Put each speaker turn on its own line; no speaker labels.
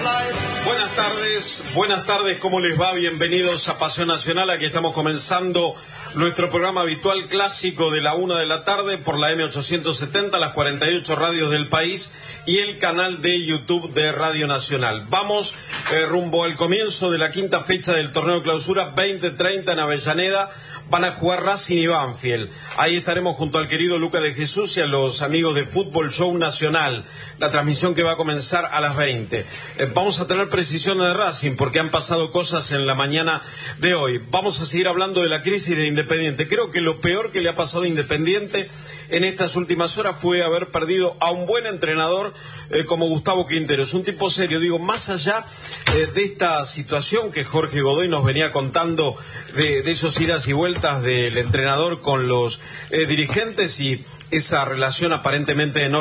Buenas tardes, ¿cómo les va? Bienvenidos a Pasión Nacional. Aquí estamos comenzando nuestro programa habitual clásico de la 1 de la tarde por la M870, las 48 radios del país y el canal de YouTube de Radio Nacional. Vamos rumbo al comienzo de la quinta fecha del torneo Clausura 2030 en Avellaneda. Van a jugar Racing y Banfield. Ahí estaremos junto al querido Luca de Jesús y a los amigos de Fútbol Show Nacional. La transmisión que va a comenzar a las 20. Vamos a tener precisiones de Racing porque han pasado cosas en la mañana de hoy. Vamos a seguir hablando de la crisis de Independiente. Creo que lo peor que le ha pasado a Independiente en estas últimas horas fue haber perdido a un buen entrenador como Gustavo Quintero. Es un tipo serio. Digo, más allá de esta situación que Jorge Godoy nos venía contando de esos idas y vueltas del entrenador con los dirigentes y esa relación aparentemente enorme